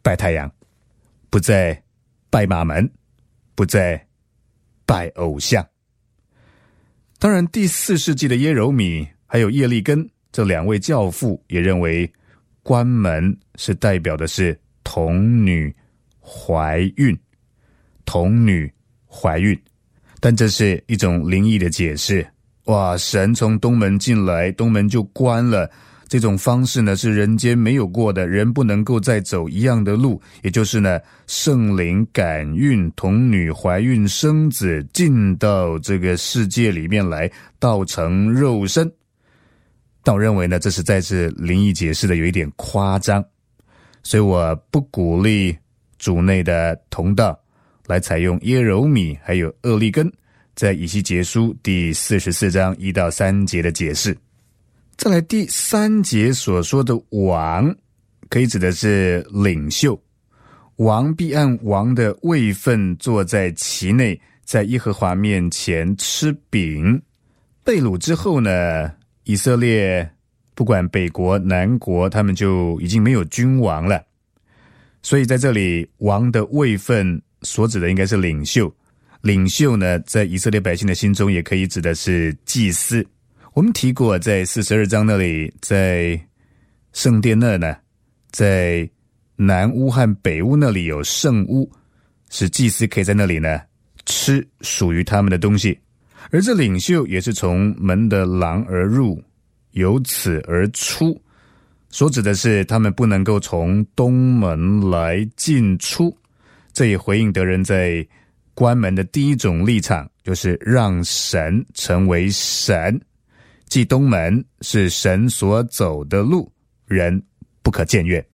拜太阳，不再拜马门，不再拜偶像。当然第4世纪的耶柔米还有叶利根这2位教父也认为关门是代表的是童女怀孕，童女怀孕，但这是一种灵异的解释。哇，神从东门进来，东门就关了，这种方式呢是人间没有过的，人不能够再走一样的路，也就是呢圣灵感孕，童女怀孕生子，进到这个世界里面来，道成肉身。但我认为呢这实在是灵异解释的有一点夸张，所以我不鼓励主内的同道来采用耶柔米还有厄利根在以西结书第44章1到3节的解释。再来第3节所说的王，可以指的是领袖，王必按王的位分坐在其内，在耶和华面前吃饼。被掳之后呢，以色列不管北国南国，他们就已经没有君王了，所以在这里王的位分所指的应该是领袖。领袖呢在以色列百姓的心中也可以指的是祭司。我们提过在42章那里，在圣殿那呢，在南屋和北屋那里有圣屋，使祭司可以在那里呢吃属于他们的东西。而这领袖也是从门的廊而入，由此而出，所指的是他们不能够从东门来进出。这也回应得人在关门的第一种立场，就是让神成为神，即东门是神所走的路，人不可僭越。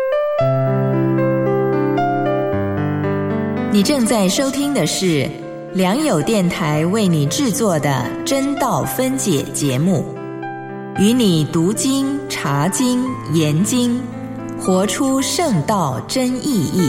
你正在收听的是良友电台为你制作的真道分解节目，与你读经、查经、研经，活出圣道真意义。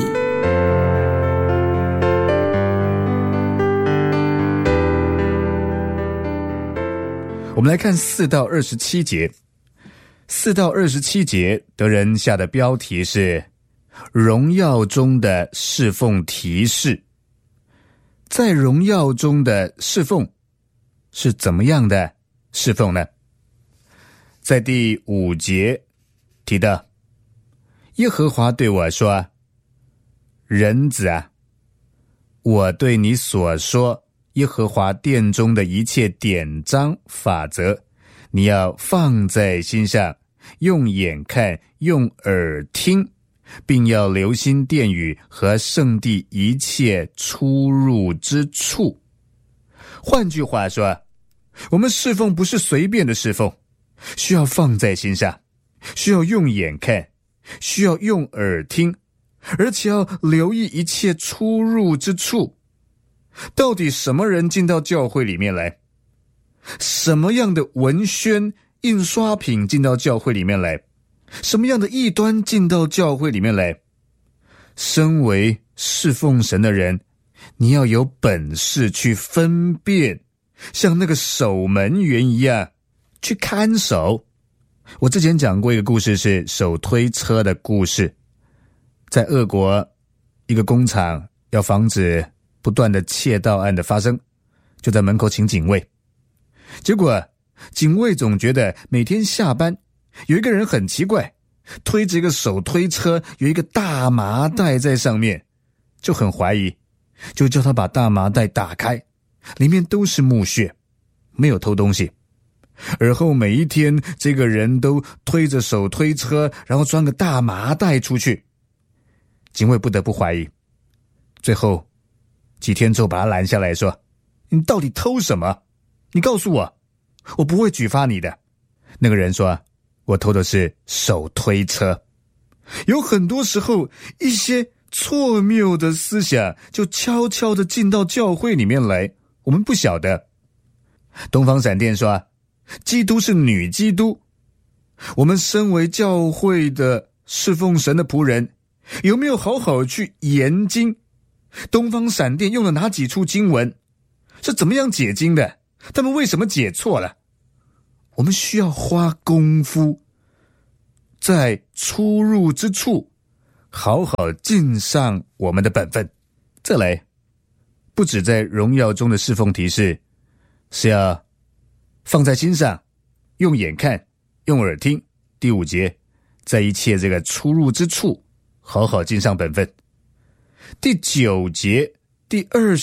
我们来看4到27节。4到27节得人下的标题是荣耀中的侍奉提示。在荣耀中的侍奉是怎么样的侍奉呢？在第5节提到，耶和华对我说，人子啊，我对你所说耶和华殿中的一切典章法则，你要放在心上，用眼看，用耳听，并要留心殿宇和圣地一切出入之处。换句话说，我们侍奉不是随便的侍奉，需要放在心上，需要用眼看，需要用耳听，而且要留意一切出入之处。到底什么人进到教会里面来？什么样的文宣印刷品进到教会里面来？什么样的异端进到教会里面来？身为侍奉神的人，你要有本事去分辨，像那个守门员一样去看守。我之前讲过一个故事，是手推车的故事。在俄国一个工厂，要防止不断的窃盗案的发生，就在门口请警卫。结果警卫总觉得每天下班有一个人很奇怪，推着一个手推车，有一个大麻袋在上面，就很怀疑，就叫他把大麻袋打开，里面都是木屑，没有偷东西。而后每一天这个人都推着手推车，然后装个大麻袋出去，警卫不得不怀疑。最后几天之后把他拦下来说，你到底偷什么？你告诉我，我不会举发你的。那个人说，我偷的是手推车。有很多时候一些错谬的思想就悄悄地进到教会里面来，我们不晓得。东方闪电说，基督是女基督。我们身为教会的侍奉神的仆人，有没有好好去研经？东方闪电用了哪几处经文？是怎么样解经的？他们为什么解错了？我们需要花功夫在出入之处好好尽上我们的本分。再来，不止在荣耀中的侍奉提示，是要放在心上，用眼看，用耳听。第5节，在一切这个出入之处，好好尽上本分。第9节、第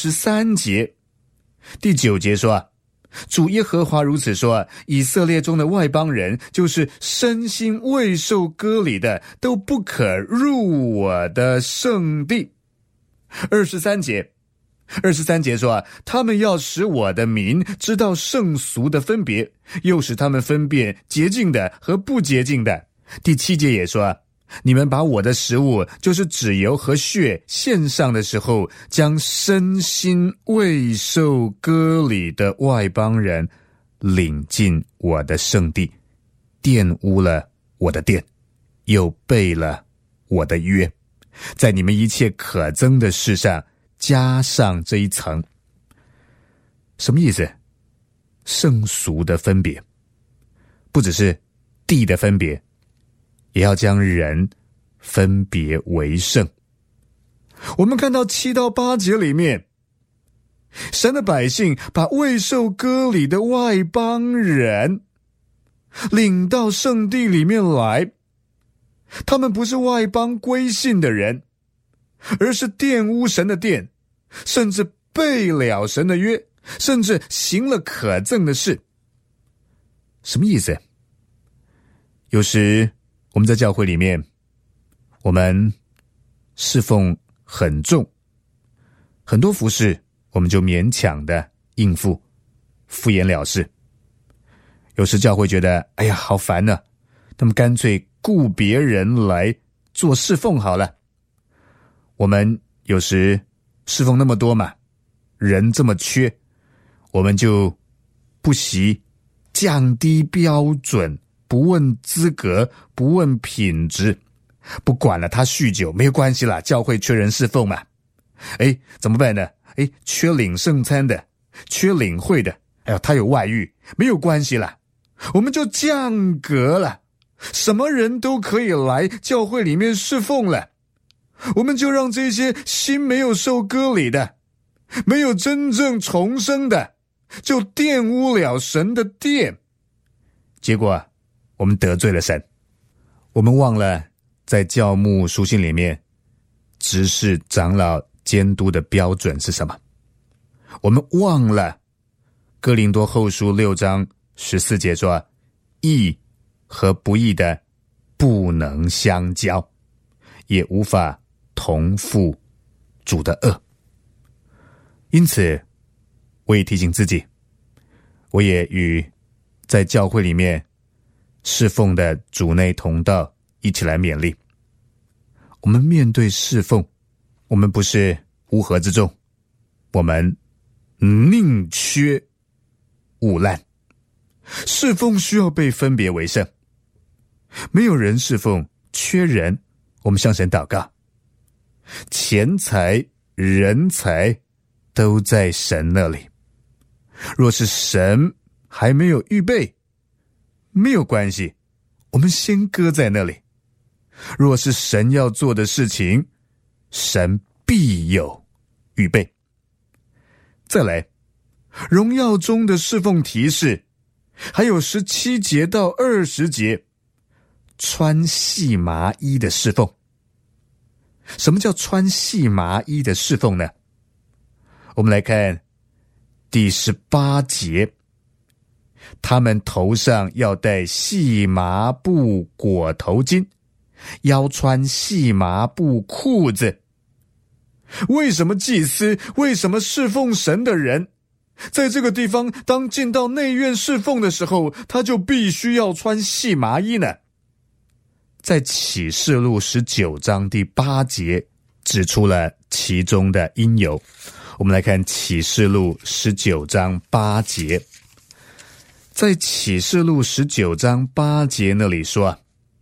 23节，第9节说主耶和华如此说，以色列中的外邦人，就是身心未受割礼的，都不可入我的圣地。23节说他们要使我的民知道圣俗的分别，又使他们分辨洁净的和不洁净的。第7节也说，你们把我的食物，就是脂油和血献上的时候，将身心未受割礼的外邦人领进我的圣地，玷污了我的殿，又背了我的约，在你们一切可憎的事上加上这一层。什么意思？圣俗的分别，不只是地的分别，也要将人分别为圣。我们看到7到8节里面，神的百姓把未受割礼的外邦人领到圣地里面来，他们不是外邦归信的人，而是玷污神的殿，甚至背了神的约，甚至行了可憎的事。什么意思？有时我们在教会里面，我们侍奉很重，很多服事我们就勉强的应付，敷衍了事。有时教会觉得哎呀好烦啊，那么干脆雇别人来做侍奉好了。我们有时侍奉那么多嘛，人这么缺，我们就不惜降低标准，不问资格，不问品质，不管了，他酗酒没有关系啦，教会缺人侍奉嘛。怎么办呢？缺领圣餐的，缺领会的，他有外遇，没有关系啦，我们就降格了，什么人都可以来教会里面侍奉了。我们就让这些心没有受割礼的，没有真正重生的，就玷污了神的殿。结果我们得罪了神，我们忘了在教牧书信里面执事长老监督的标准是什么，我们忘了哥林多后书6章14节说，义和不义的不能相交，也无法同负主的恶。因此我也提醒自己，我也与在教会里面侍奉的主内同道一起来勉励。我们面对侍奉，我们不是乌合之众，我们宁缺毋滥。侍奉需要被分别为圣，没有人侍奉，缺人，我们向神祷告。钱财人才都在神那里，若是神还没有预备，没有关系，我们先搁在那里。若是神要做的事情，神必有预备。再来，荣耀中的侍奉提示，还有17节到20节，穿细麻衣的侍奉。什么叫穿细麻衣的侍奉呢？我们来看第18节，他们头上要戴细麻布裹头巾，腰穿细麻布裤子。为什么祭司，为什么侍奉神的人，在这个地方当进到内院侍奉的时候，他就必须要穿细麻衣呢？在启示录19章第8节指出了其中的因由。我们来看启示录19章8节。在启示录19章8节那里说，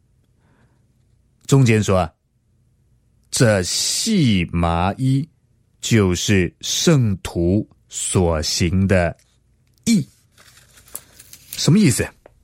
中间说，这细麻衣就是圣徒所行的义。什么意思？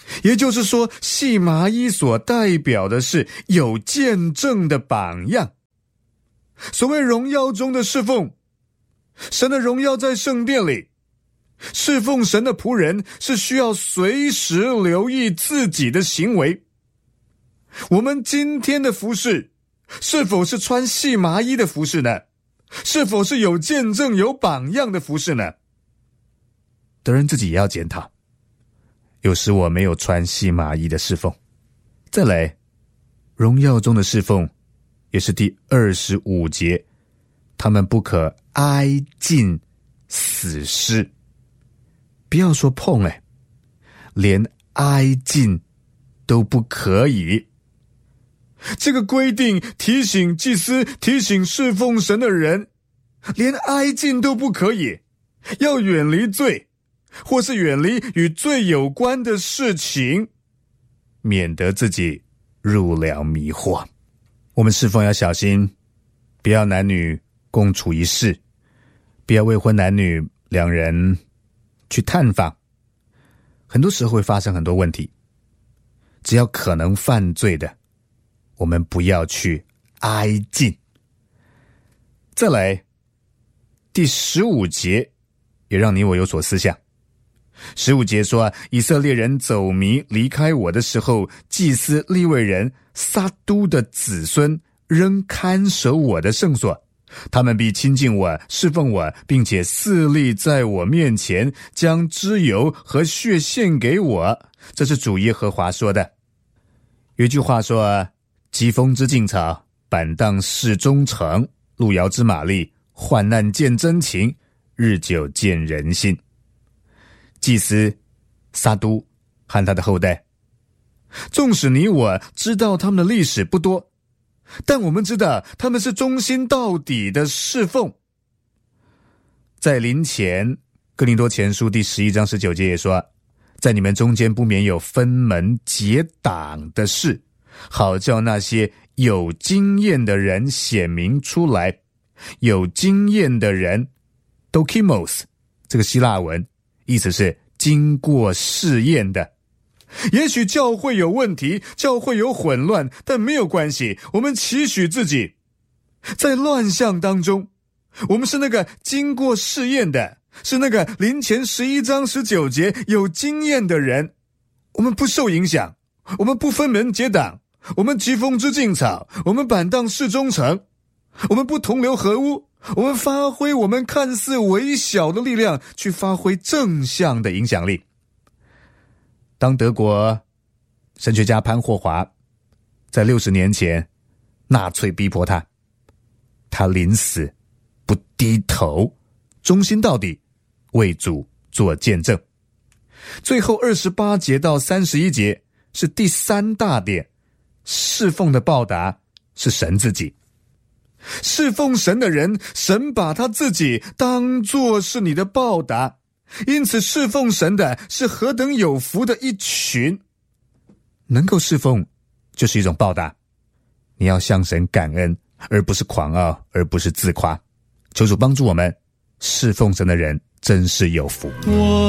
也就是说，细麻衣所代表的是有见证的榜样。所谓荣耀中的侍奉，神的荣耀在圣殿里，侍奉神的仆人是需要随时留意自己的行为。我们今天的服事是否是穿细麻衣的服事呢？是否是有见证有榜样的服事呢？德人自己也要检讨，有时我没有穿细麻衣的侍奉。再来，荣耀中的侍奉也是第25节，他们不可挨近死尸。不要说碰，连挨近都不可以。这个规定提醒祭司，提醒侍奉神的人，连挨近都不可以，要远离罪，或是远离与罪有关的事情，免得自己入了迷惑。我们侍奉要小心，不要男女共处一室，不要未婚男女两人去探访，很多时候会发生很多问题。只要可能犯罪的，我们不要去挨近。再来，第15节也让你我有所思想。15节说，以色列人走迷离开我的时候，祭司利未人撒都的子孙仍看守我的圣所，他们必亲近我，侍奉我，并且侍立在我面前，将脂油和血献给我。这是主耶和华说的。有一句话说，疾风知劲草，板荡事忠诚，路遥知马力，患难见真情，日久见人心。祭司撒都和他的后代，纵使你我知道他们的历史不多，但我们知道他们是忠心到底的侍奉。在临前哥林多前书第11章19节也说，在你们中间不免有分门结党的事，好叫那些有经验的人显明出来。有经验的人 dokimos 这个希腊文意思是经过试验的。也许教会有问题，教会有混乱，但没有关系，我们期许自己在乱象当中，我们是那个经过试验的，是那个临前11章19节有经验的人。我们不受影响，我们不分门结党，我们疾风知劲草，我们板荡事忠诚，我们不同流合污，我们发挥我们看似微小的力量，去发挥正向的影响力。当德国神学家潘霍华在60年前纳粹逼迫他，他临死不低头，忠心到底，为主做见证。最后28节到31节是第3大点，侍奉的报答是神自己。侍奉神的人，神把他自己当作是你的报答，因此侍奉神的是何等有福的一群。能够侍奉就是一种报答，你要向神感恩，而不是狂傲，而不是自夸。求主帮助我们，侍奉神的人真是有福。